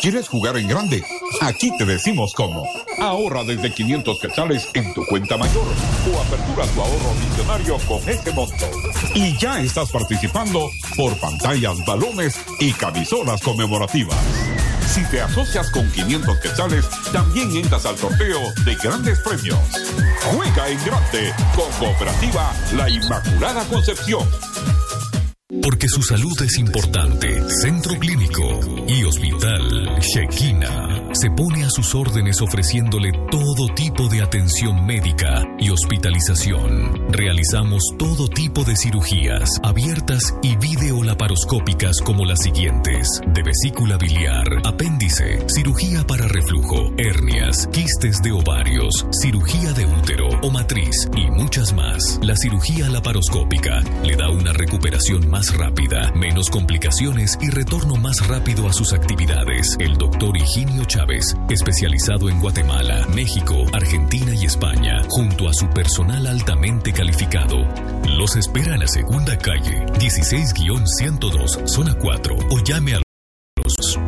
¿Quieres jugar en grande? Aquí te decimos cómo. Ahorra desde 500 quetzales en tu cuenta mayor o apertura tu ahorro millonario con ese monto. Y ya estás participando por pantallas, balones y camisolas conmemorativas. Si te asocias con 500 quetzales, también entras al sorteo de grandes premios. Juega en grande con Cooperativa La Inmaculada Concepción. Porque su salud es importante, Centro Clínico y Hospital Shekinah se pone a sus órdenes ofreciéndole todo tipo de atención médica y hospitalización. Realizamos todo tipo de cirugías abiertas y videolaparoscópicas como las siguientes: de vesícula biliar, apéndice, cirugía para reflujo, hernias, quistes de ovarios, cirugía de útero o matriz y muchas más. La cirugía laparoscópica le da una recuperación más rápida, menos complicaciones y retorno más rápido a sus actividades. El doctor Higinio Chávez, especializado en Guatemala, México, Argentina y España, junto a su personal altamente calificado, los espera en la segunda calle, 16-102, zona 4, o llame a los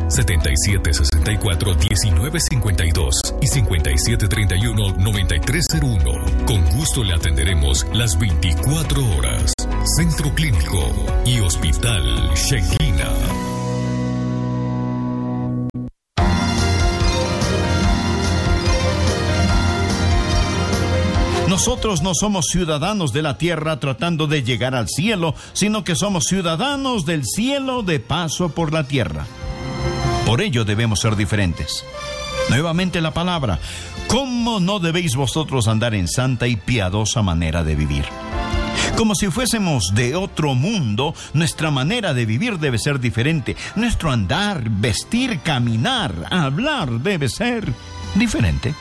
7764-1952 y 5731-9301. Con gusto le atenderemos las 24 horas. Centro Clínico y Hospital Shekinah. Nosotros no somos ciudadanos de la tierra tratando de llegar al cielo, sino que somos ciudadanos del cielo de paso por la tierra. Por ello debemos ser diferentes. Nuevamente la palabra: ¿cómo no debéis vosotros andar en santa y piadosa manera de vivir? Como si fuésemos de otro mundo, nuestra manera de vivir debe ser diferente. Nuestro andar, vestir, caminar, hablar debe ser diferente.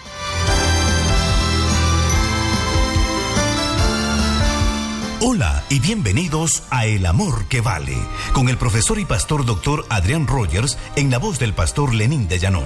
Hola y bienvenidos a El Amor que Vale, con el profesor y pastor Dr. Adrián Rogers en la voz del pastor Lenín de Llanón.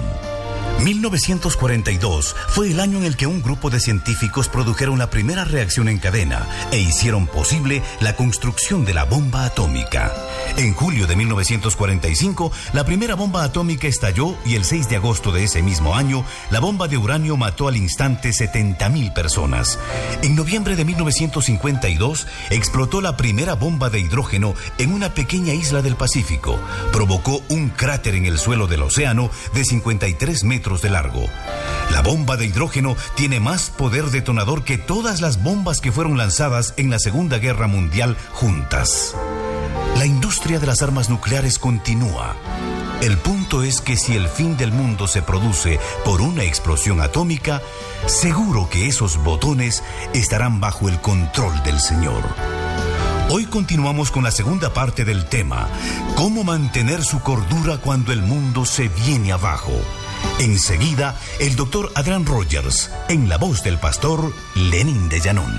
1942 fue el año en el que un grupo de científicos produjeron la primera reacción en cadena e hicieron posible la construcción de la bomba atómica. En julio de 1945, la primera bomba atómica estalló y el 6 de agosto de ese mismo año, la bomba de uranio mató al instante 70,000 personas. En noviembre de 1952, explotó la primera bomba de hidrógeno en una pequeña isla del Pacífico. Provocó un cráter en el suelo del océano de 53 metros de largo. La bomba de hidrógeno tiene más poder detonador que todas las bombas que fueron lanzadas en la Segunda Guerra Mundial juntas. La industria de las armas nucleares continúa. El punto es que si el fin del mundo se produce por una explosión atómica, seguro que esos botones estarán bajo el control del Señor. Hoy continuamos con la segunda parte del tema: ¿cómo mantener su cordura cuando el mundo se viene abajo? Enseguida, el doctor Adrián Rogers, en la voz del pastor Lenín de Llanón.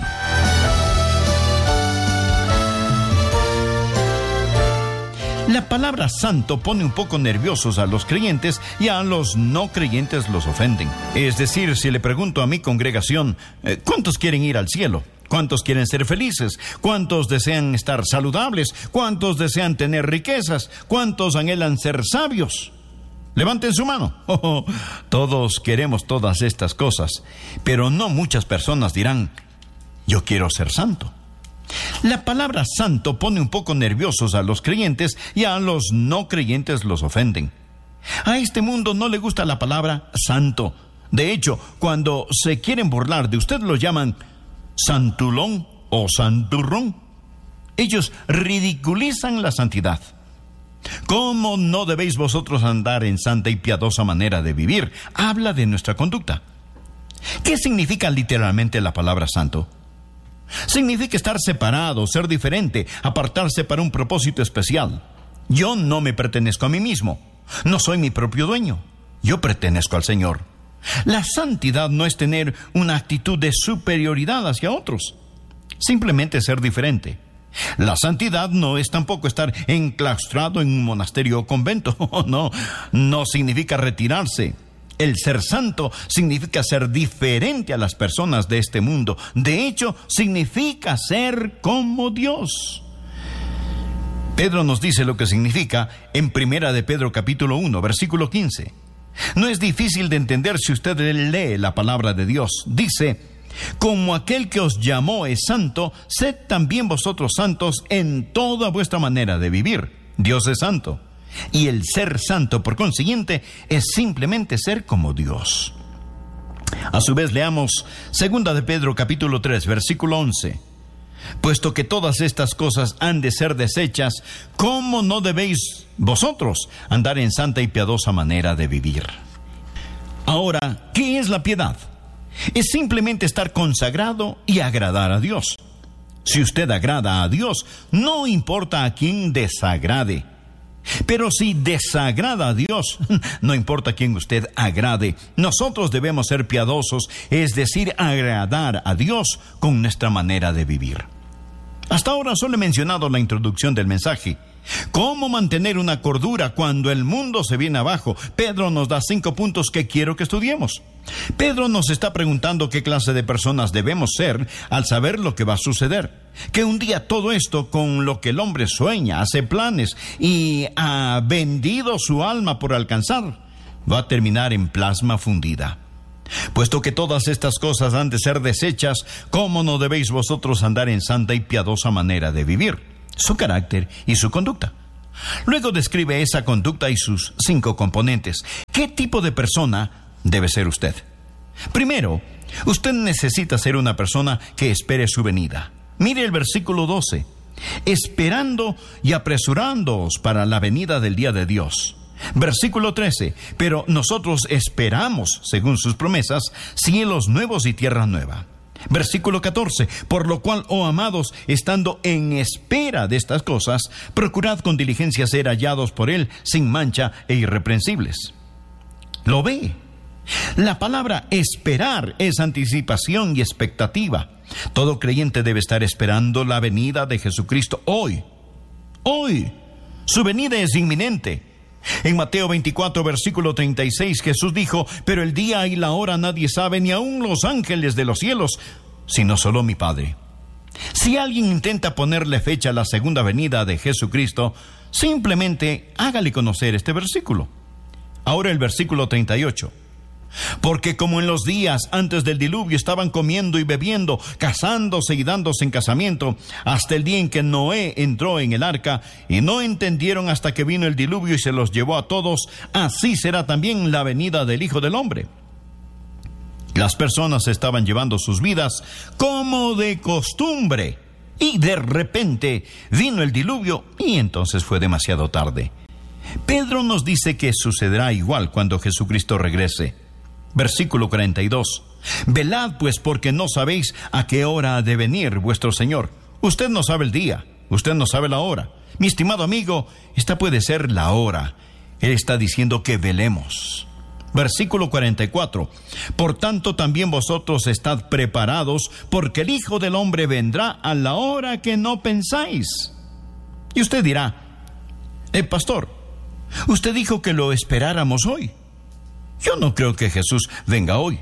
La palabra santo pone un poco nerviosos a los creyentes y a los no creyentes los ofenden. Es decir, si le pregunto a mi congregación, ¿cuántos quieren ir al cielo? ¿Cuántos quieren ser felices? ¿Cuántos desean estar saludables? ¿Cuántos desean tener riquezas? ¿Cuántos anhelan ser sabios? Levanten su mano. Todos queremos todas estas cosas, pero no muchas personas dirán: yo quiero ser santo. La palabra santo pone un poco nerviosos a los creyentes y a los no creyentes los ofenden. A este mundo no le gusta la palabra santo. De hecho, cuando se quieren burlar de usted, lo llaman santulón o santurrón. Ellos ridiculizan la santidad. ¿Cómo no debéis vosotros andar en santa y piadosa manera de vivir? Habla de nuestra conducta. ¿Qué significa literalmente la palabra santo? Significa estar separado, ser diferente, apartarse para un propósito especial. Yo no me pertenezco a mí mismo. No soy mi propio dueño. Yo pertenezco al Señor. La santidad no es tener una actitud de superioridad hacia otros. Simplemente ser diferente. La santidad no es tampoco estar enclaustrado en un monasterio o convento. No significa retirarse. El ser santo significa ser diferente a las personas de este mundo. De hecho, significa ser como Dios. Pedro nos dice lo que significa en 1 de Pedro capítulo 1, versículo 15. No es difícil de entender si usted lee la palabra de Dios. Dice: como aquel que os llamó es santo, sed también vosotros santos en toda vuestra manera de vivir. Dios es santo, y el ser santo, por consiguiente, es simplemente ser como Dios. A su vez, leamos 2 de Pedro capítulo 3, versículo 11. Puesto que todas estas cosas han de ser deshechas, ¿cómo no debéis vosotros andar en santa y piadosa manera de vivir? Ahora, ¿qué es la piedad? Es simplemente estar consagrado y agradar a Dios. Si usted agrada a Dios, no importa a quién desagrade. Pero si desagrada a Dios, no importa a quién usted agrade. Nosotros debemos ser piadosos, es decir, agradar a Dios con nuestra manera de vivir. Hasta ahora solo he mencionado la introducción del mensaje. ¿Cómo mantener una cordura cuando el mundo se viene abajo? Pedro nos da 5 puntos que quiero que estudiemos. Pedro nos está preguntando qué clase de personas debemos ser al saber lo que va a suceder. Que un día todo esto con lo que el hombre sueña, hace planes y ha vendido su alma por alcanzar, va a terminar en plasma fundida. Puesto que todas estas cosas han de ser deshechas, ¿cómo no debéis vosotros andar en santa y piadosa manera de vivir? Su carácter y su conducta. Luego describe esa conducta y sus 5 componentes. ¿Qué tipo de persona debe ser usted? Primero, usted necesita ser una persona que espere su venida. Mire el versículo 12. Esperando y apresurándoos para la venida del día de Dios. Versículo 13. Pero nosotros esperamos, según sus promesas, cielos nuevos y tierra nueva. Versículo 14. Por lo cual, oh amados, estando en espera de estas cosas, procurad con diligencia ser hallados por Él sin mancha e irreprensibles. ¿Lo ve? La palabra esperar es anticipación y expectativa. Todo creyente debe estar esperando la venida de Jesucristo hoy. Hoy. Su venida es inminente. En Mateo 24, versículo 36, Jesús dijo: pero el día y la hora nadie sabe, ni aun los ángeles de los cielos, sino solo mi Padre. Si alguien intenta ponerle fecha a la segunda venida de Jesucristo, simplemente hágale conocer este versículo. Ahora el versículo 38. Porque como en los días antes del diluvio estaban comiendo y bebiendo, casándose y dándose en casamiento, hasta el día en que Noé entró en el arca, y no entendieron hasta que vino el diluvio y se los llevó a todos, así será también la venida del Hijo del Hombre. Las personas estaban llevando sus vidas como de costumbre, y de repente vino el diluvio y entonces fue demasiado tarde. Pedro nos dice que sucederá igual cuando Jesucristo regrese. Versículo 42. Velad pues, porque no sabéis a qué hora ha de venir vuestro Señor. Usted no sabe el día, usted no sabe la hora. Mi estimado amigo, esta puede ser la hora. Él está diciendo que velemos. Versículo 44. Por tanto también vosotros estad preparados, porque el Hijo del Hombre vendrá a la hora que no pensáis. Y usted dirá: pastor, usted dijo que lo esperáramos hoy. Yo no creo que Jesús venga hoy.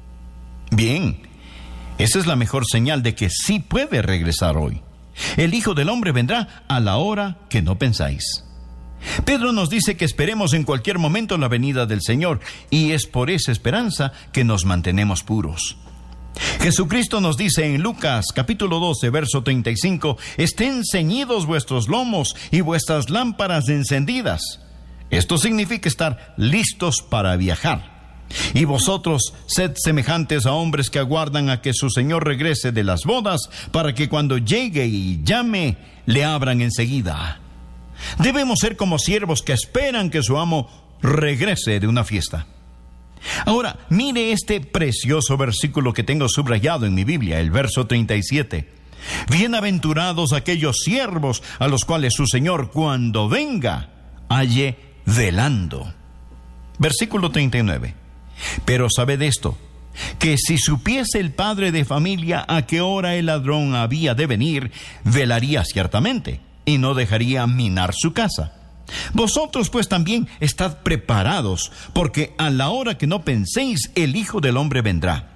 Bien, esa es la mejor señal de que sí puede regresar hoy. El Hijo del Hombre vendrá a la hora que no pensáis. Pedro nos dice que esperemos en cualquier momento la venida del Señor, y es por esa esperanza que nos mantenemos puros. Jesucristo nos dice en Lucas capítulo 12, verso 35, estén ceñidos vuestros lomos y vuestras lámparas encendidas. Esto significa estar listos para viajar. Y vosotros sed semejantes a hombres que aguardan a que su Señor regrese de las bodas, para que cuando llegue y llame, le abran enseguida. Debemos ser como siervos que esperan que su amo regrese de una fiesta. Ahora, mire este precioso versículo que tengo subrayado en mi Biblia, el verso 37. Bienaventurados aquellos siervos a los cuales su Señor, cuando venga, halle velando. Versículo 39. Pero sabed esto, que si supiese el padre de familia a qué hora el ladrón había de venir, velaría ciertamente y no dejaría minar su casa. Vosotros pues también estad preparados, porque a la hora que no penséis, el Hijo del Hombre vendrá.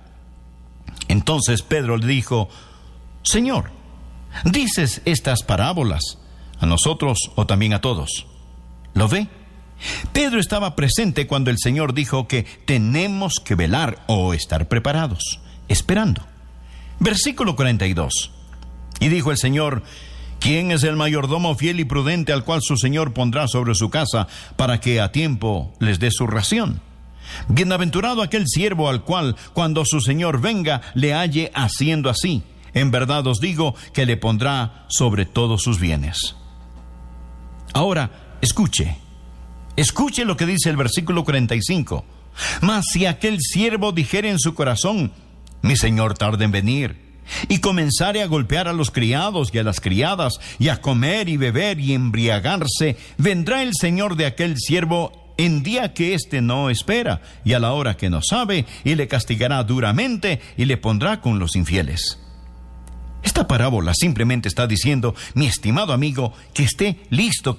Entonces Pedro le dijo: Señor, dices estas parábolas ¿A nosotros o también a todos? ¿Lo ve? Pedro estaba presente cuando el Señor dijo que tenemos que velar o estar preparados, esperando. Versículo 42. Y dijo el Señor: ¿quién es el mayordomo fiel y prudente al cual su Señor pondrá sobre su casa para que a tiempo les dé su ración? Bienaventurado aquel siervo al cual, cuando su Señor venga, le halle haciendo así. En verdad os digo que le pondrá sobre todos sus bienes. Ahora, escuche lo que dice el versículo 45. Mas si aquel siervo dijere en su corazón: mi Señor tarda en venir, y comenzare a golpear a los criados y a las criadas, y a comer y beber y embriagarse, vendrá el Señor de aquel siervo en día que éste no espera, y a la hora que no sabe, y le castigará duramente, y le pondrá con los infieles. Esta parábola simplemente está diciendo, mi estimado amigo, que esté listo,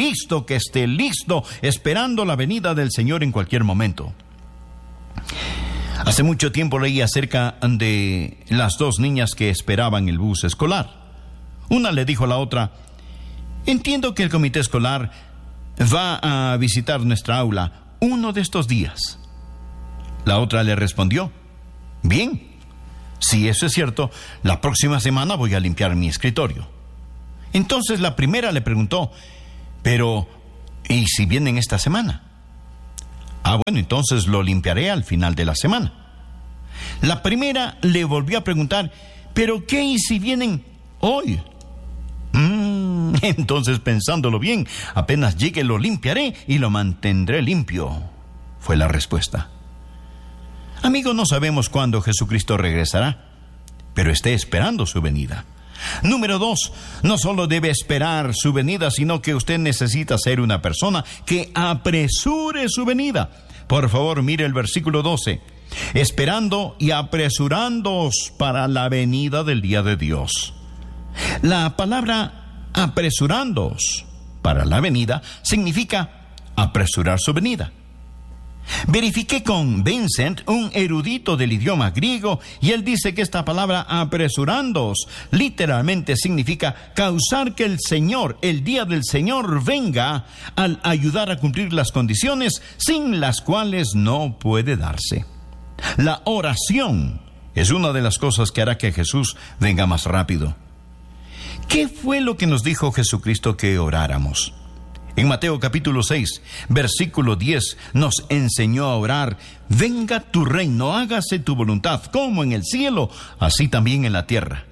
esperando la venida del Señor en cualquier momento. Hace mucho tiempo leí acerca de las dos niñas que esperaban el bus escolar. Una le dijo a la otra: entiendo que el comité escolar va a visitar nuestra aula uno de estos días. La otra le respondió: bien, si eso es cierto, la próxima semana voy a limpiar mi escritorio. Entonces la primera le preguntó: pero, ¿y si vienen esta semana? Bueno, entonces lo limpiaré al final de la semana. La primera le volvió a preguntar: ¿pero qué y si vienen hoy? Entonces, pensándolo bien, apenas llegue lo limpiaré y lo mantendré limpio, fue la respuesta. Amigo, no sabemos cuándo Jesucristo regresará, pero esté esperando su venida. Número 2, no solo debe esperar su venida, sino que usted necesita ser una persona que apresure su venida. Por favor, mire el versículo 12. Esperando y apresurándoos para la venida del día de Dios. La palabra apresurándoos para la venida significa apresurar su venida. Verifiqué con Vincent, un erudito del idioma griego, y él dice que esta palabra apresurándoos literalmente significa causar que el Señor, el día del Señor, venga al ayudar a cumplir las condiciones sin las cuales no puede darse. La oración es una de las cosas que hará que Jesús venga más rápido. ¿Qué fue lo que nos dijo Jesucristo que oráramos? En Mateo capítulo 6, versículo 10, nos enseñó a orar: venga tu reino, hágase tu voluntad, como en el cielo, así también en la tierra.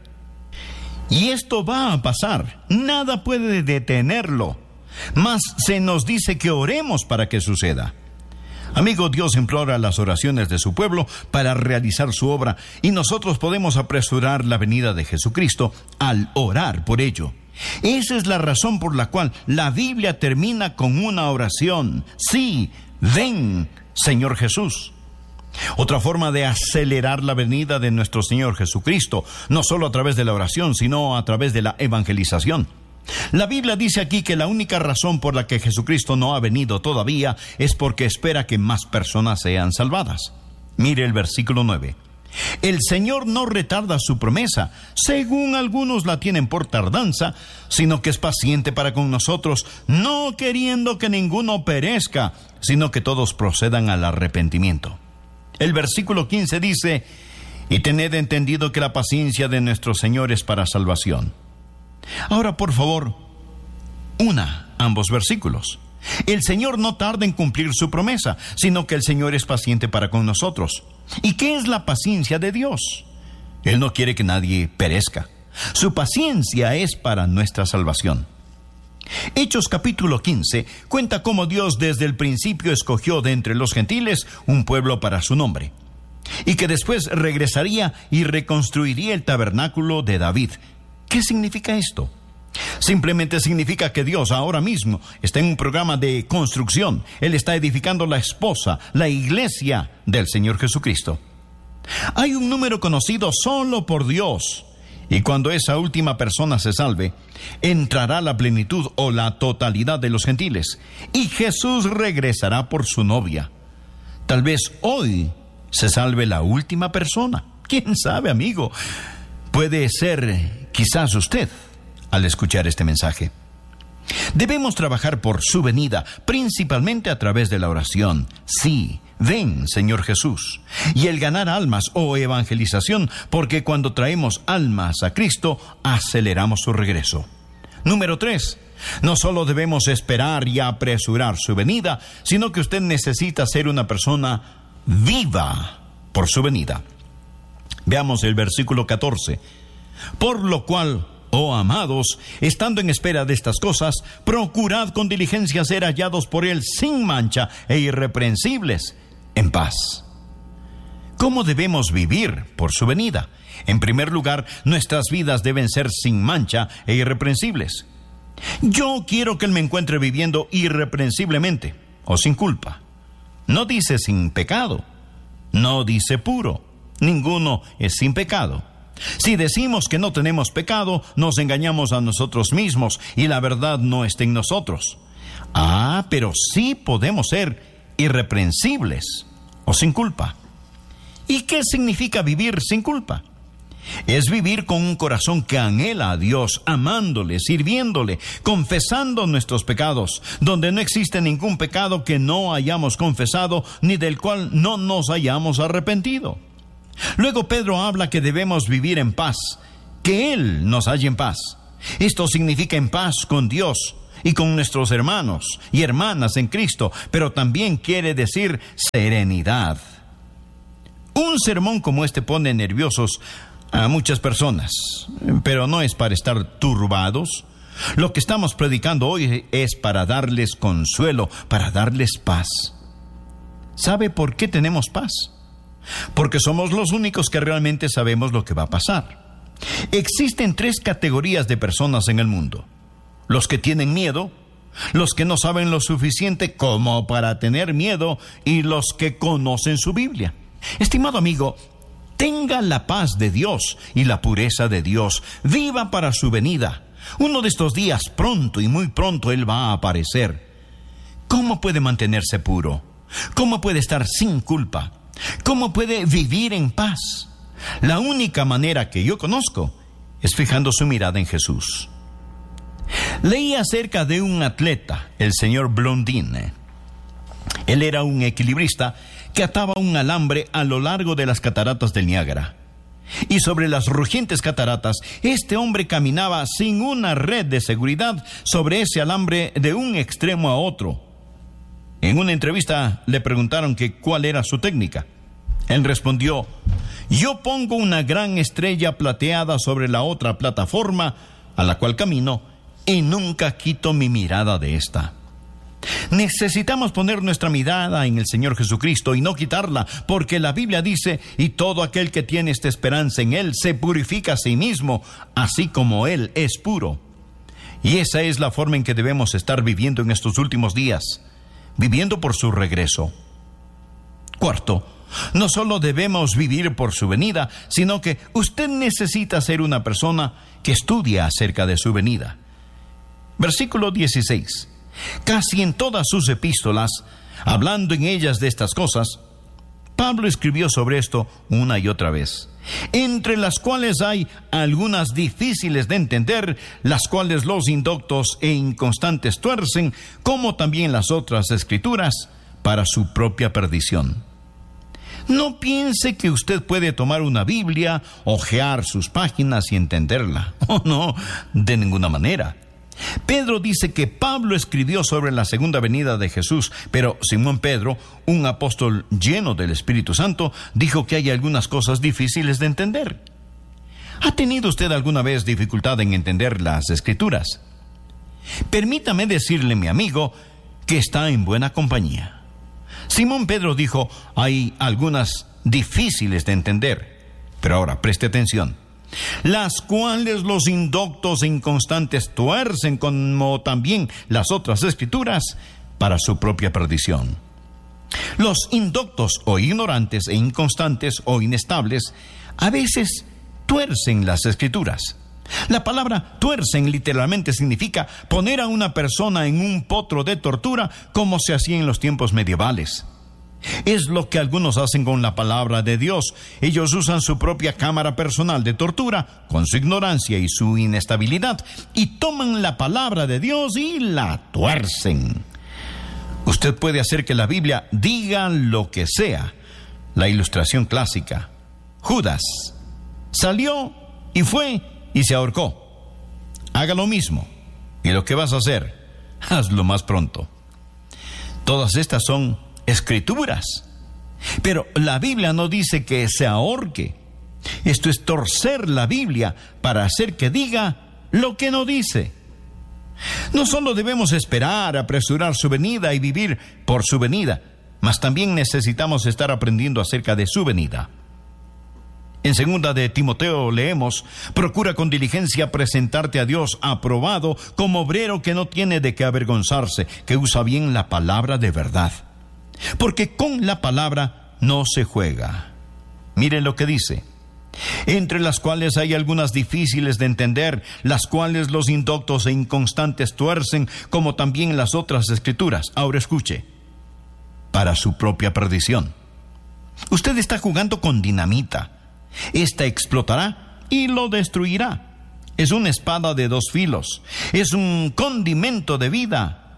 Y esto va a pasar, nada puede detenerlo, mas se nos dice que oremos para que suceda. Amigo, Dios implora las oraciones de su pueblo para realizar su obra, y nosotros podemos apresurar la venida de Jesucristo al orar por ello. Esa es la razón por la cual la Biblia termina con una oración: sí, ven, Señor Jesús. Otra forma de acelerar la venida de nuestro Señor Jesucristo, no solo a través de la oración, sino a través de la evangelización. La Biblia dice aquí que la única razón por la que Jesucristo no ha venido todavía es porque espera que más personas sean salvadas. Mire el versículo 9. El Señor no retarda su promesa, según algunos la tienen por tardanza, sino que es paciente para con nosotros, no queriendo que ninguno perezca, sino que todos procedan al arrepentimiento. El versículo 15 dice: y tened entendido que la paciencia de nuestro Señor es para salvación. Ahora, por favor, ambos versículos. El Señor no tarda en cumplir su promesa, sino que el Señor es paciente para con nosotros. ¿Y qué es la paciencia de Dios? Él no quiere que nadie perezca. Su paciencia es para nuestra salvación. Hechos capítulo 15 cuenta cómo Dios desde el principio escogió de entre los gentiles un pueblo para su nombre, y que después regresaría y reconstruiría el tabernáculo de David. ¿Qué significa esto? Simplemente significa que Dios ahora mismo está en un programa de construcción. Él está edificando la esposa, la iglesia del Señor Jesucristo. Hay un número conocido solo por Dios, y cuando esa última persona se salve, entrará la plenitud o la totalidad de los gentiles, y Jesús regresará por su novia. Tal vez hoy se salve la última persona. ¿Quién sabe, amigo? Puede ser quizás usted al escuchar este mensaje. Debemos trabajar por su venida, principalmente a través de la oración. Sí, ven, Señor Jesús. Y el ganar almas o evangelización, porque cuando traemos almas a Cristo, aceleramos su regreso. Número 3. No solo debemos esperar y apresurar su venida, sino que usted necesita ser una persona viva por su venida. Veamos el versículo 14. Por lo cual, oh amados, estando en espera de estas cosas, procurad con diligencia ser hallados por Él sin mancha e irreprensibles, en paz. ¿Cómo debemos vivir por su venida? En primer lugar, nuestras vidas deben ser sin mancha e irreprensibles. Yo quiero que Él me encuentre viviendo irreprensiblemente o sin culpa. No dice sin pecado, no dice puro. Ninguno es sin pecado. Si decimos que no tenemos pecado, nos engañamos a nosotros mismos y la verdad no está en nosotros. Pero sí podemos ser irreprensibles o sin culpa. ¿Y qué significa vivir sin culpa? Es vivir con un corazón que anhela a Dios, amándole, sirviéndole, confesando nuestros pecados, donde no existe ningún pecado que no hayamos confesado, ni del cual no nos hayamos arrepentido. Luego Pedro habla que debemos vivir en paz, que Él nos halle en paz. Esto significa en paz con Dios y con nuestros hermanos y hermanas en Cristo, pero también quiere decir serenidad. Un sermón como este pone nerviosos a muchas personas, pero no es para estar turbados. Lo que estamos predicando hoy es para darles consuelo, para darles paz. ¿Sabe por qué tenemos paz? Porque somos los únicos que realmente sabemos lo que va a pasar. Existen 3 categorías de personas en el mundo: los que tienen miedo, los que no saben lo suficiente como para tener miedo y los que conocen su Biblia. Estimado amigo, tenga la paz de Dios y la pureza de Dios. Viva para su venida. Uno de estos días, pronto y muy pronto, Él va a aparecer. ¿Cómo puede mantenerse puro? ¿Cómo puede estar sin culpa? ¿Cómo puede vivir en paz? La única manera que yo conozco es fijando su mirada en Jesús. Leí acerca de un atleta, el señor Blondin. Él era un equilibrista que ataba un alambre a lo largo de las cataratas del Niágara. Y sobre las rugientes cataratas, este hombre caminaba sin una red de seguridad sobre ese alambre de un extremo a otro. En una entrevista le preguntaron que cuál era su técnica. Él respondió: yo pongo una gran estrella plateada sobre la otra plataforma a la cual camino y nunca quito mi mirada de esta. Necesitamos poner nuestra mirada en el Señor Jesucristo y no quitarla, porque la Biblia dice: y todo aquel que tiene esta esperanza en Él se purifica a sí mismo, así como Él es puro. Y esa es la forma en que debemos estar viviendo en estos últimos días, viviendo por su regreso. Cuarto, no solo debemos vivir por su venida, sino que usted necesita ser una persona que estudia acerca de su venida. Versículo 16. Casi en todas sus epístolas, hablando en ellas de estas cosas, Pablo escribió sobre esto una y otra vez, entre las cuales hay algunas difíciles de entender, las cuales los indoctos e inconstantes tuercen, como también las otras escrituras, para su propia perdición. No piense que usted puede tomar una Biblia, hojear sus páginas y entenderla. Oh, no, de ninguna manera. Pedro dice que Pablo escribió sobre la segunda venida de Jesús, pero Simón Pedro, un apóstol lleno del Espíritu Santo, dijo que hay algunas cosas difíciles de entender. ¿Ha tenido usted alguna vez dificultad en entender las Escrituras? Permítame decirle, mi amigo, que está en buena compañía. Simón Pedro dijo: hay algunas difíciles de entender, pero ahora preste atención, las cuales los indoctos e inconstantes tuercen, como también las otras escrituras, para su propia perdición. Los indoctos o ignorantes e inconstantes o inestables a veces tuercen las escrituras. La palabra tuercen literalmente significa poner a una persona en un potro de tortura, como se hacía en los tiempos medievales. Es lo que algunos hacen con la palabra de Dios. Ellos usan su propia cámara personal de tortura, con su ignorancia y su inestabilidad, y toman la palabra de Dios y la tuercen. Usted puede hacer que la Biblia diga lo que sea. La ilustración clásica: Judas salió y fue y se ahorcó. Haga lo mismo, y lo que vas a hacer, hazlo más pronto. Todas estas son escrituras, pero la Biblia no dice que se ahorque. Esto es torcer la Biblia para hacer que diga lo que no dice. No solo debemos esperar, apresurar su venida y vivir por su venida, mas también necesitamos estar aprendiendo acerca de su venida. En 2 de Timoteo leemos: procura con diligencia presentarte a Dios aprobado, como obrero que no tiene de qué avergonzarse, que usa bien la palabra de verdad. Porque con la palabra no se juega. Miren lo que dice: entre las cuales hay algunas difíciles de entender, las cuales los indoctos e inconstantes tuercen, como también las otras escrituras. Ahora escuche: para su propia perdición. Usted está jugando con dinamita. Esta explotará y lo destruirá. Es una espada de dos filos. Es un condimento de vida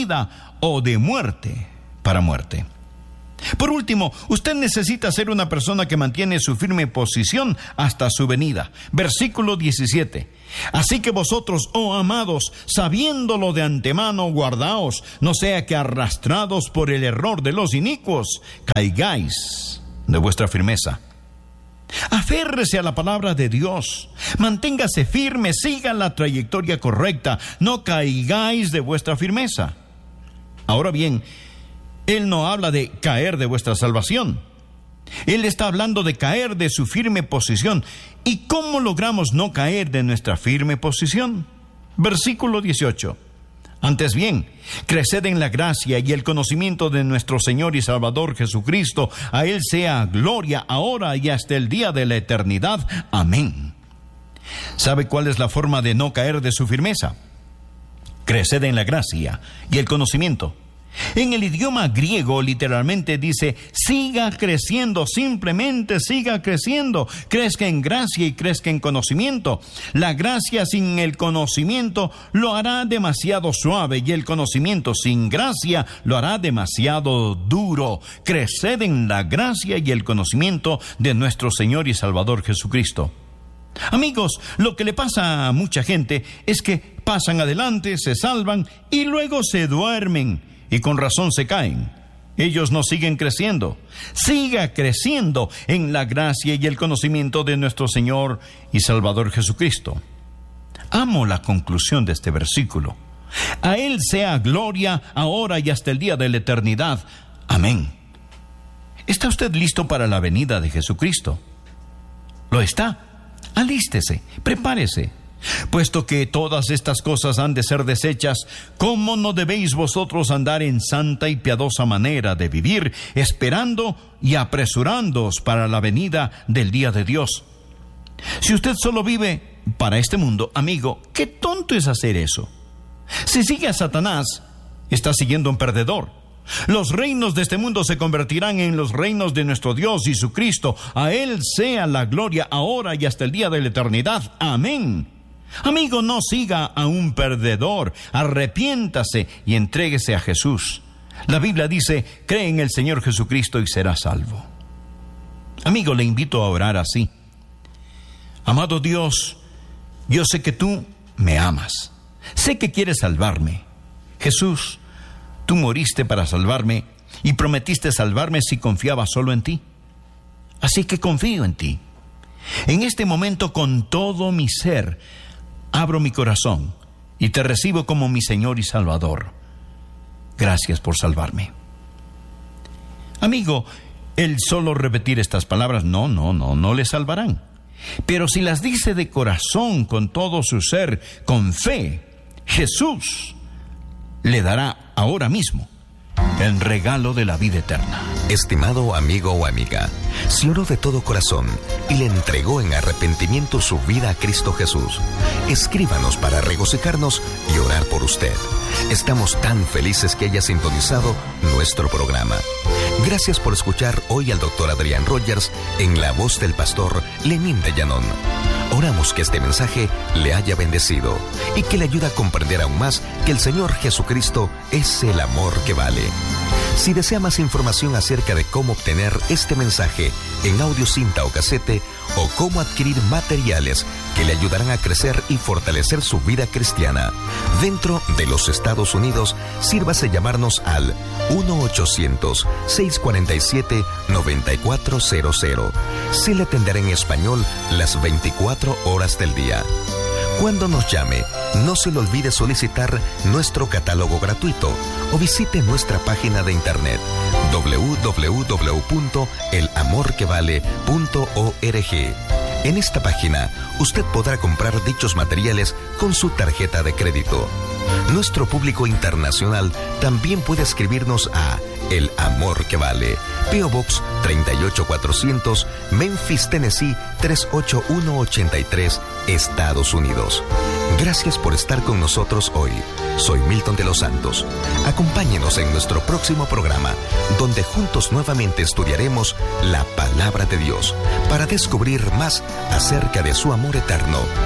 o de muerte para muerte. Por último, usted necesita ser una persona que mantiene su firme posición hasta su venida. Versículo 17. Así que vosotros, oh amados, sabiéndolo de antemano, guardaos, no sea que arrastrados por el error de los inicuos, caigáis de vuestra firmeza. Aférrese a la palabra de Dios, manténgase firme, siga la trayectoria correcta, no caigáis de vuestra firmeza. Ahora bien, Él no habla de caer de vuestra salvación. Él está hablando de caer de su firme posición. ¿Y cómo logramos no caer de nuestra firme posición? Versículo 18. Antes bien, creced en la gracia y el conocimiento de nuestro Señor y Salvador Jesucristo. A Él sea gloria ahora y hasta el día de la eternidad. Amén. ¿Sabe cuál es la forma de no caer de su firmeza? Creced en la gracia y el conocimiento. En el idioma griego literalmente dice: siga creciendo, simplemente siga creciendo. Crezca en gracia y crezca en conocimiento. La gracia sin el conocimiento lo hará demasiado suave, y el conocimiento sin gracia lo hará demasiado duro. Creced en la gracia y el conocimiento de nuestro Señor y Salvador Jesucristo. Amigos, lo que le pasa a mucha gente es que pasan adelante, se salvan y luego se duermen. Y con razón se caen. Ellos no siguen creciendo. Siga creciendo en la gracia y el conocimiento de nuestro Señor y Salvador Jesucristo. Amo la conclusión de este versículo. A Él sea gloria ahora y hasta el día de la eternidad. Amén. ¿Está usted listo para la venida de Jesucristo? ¿Lo está? Alístese, prepárese. Puesto que todas estas cosas han de ser deshechas, ¿cómo no debéis vosotros andar en santa y piadosa manera de vivir, esperando y apresurándoos para la venida del día de Dios? Si usted solo vive para este mundo, amigo, qué tonto es hacer eso. Si sigue a Satanás, está siguiendo a un perdedor. Los reinos de este mundo se convertirán en los reinos de nuestro Dios y su Cristo. A Él sea la gloria ahora y hasta el día de la eternidad. Amén. Amigo, no siga a un perdedor. Arrepiéntase y entréguese a Jesús. La Biblia dice: cree en el Señor Jesucristo y serás salvo. Amigo, le invito a orar así: amado Dios, yo sé que tú me amas. Sé que quieres salvarme. Jesús, tú moriste para salvarme y prometiste salvarme si confiaba solo en ti. Así que confío en ti. En este momento, con todo mi ser, abro mi corazón y te recibo como mi Señor y Salvador. Gracias por salvarme. Amigo, el solo repetir estas palabras no le salvarán. Pero si las dice de corazón, con todo su ser, con fe, Jesús le dará ahora mismo el regalo de la vida eterna. Estimado amigo o amiga, si oró de todo corazón y le entregó en arrepentimiento su vida a Cristo Jesús, escríbanos para regocijarnos y orar por usted. Estamos tan felices que haya sintonizado nuestro programa. Gracias por escuchar hoy al Dr. Adrián Rogers en la voz del pastor Lenín de Llanón. Oramos que este mensaje le haya bendecido y que le ayude a comprender aún más que el Señor Jesucristo es el amor que vale. Si desea más información acerca de cómo obtener este mensaje en audio, cinta o casete, o cómo adquirir materiales que le ayudarán a crecer y fortalecer su vida cristiana dentro de los Estados Unidos, sírvase llamarnos al 1-800-647-9400. Se le atenderá en español las 24 horas del día. Cuando nos llame, no se le olvide solicitar nuestro catálogo gratuito o visite nuestra página de internet www.elamorquevale.org. En esta página, usted podrá comprar dichos materiales con su tarjeta de crédito. Nuestro público internacional también puede escribirnos a El Amor que Vale, P.O. Box 38400, Memphis, Tennessee 38183, Estados Unidos. Gracias por estar con nosotros hoy. Soy Milton de los Santos. Acompáñenos en nuestro próximo programa, donde juntos nuevamente estudiaremos la Palabra de Dios para descubrir más acerca de su amor eterno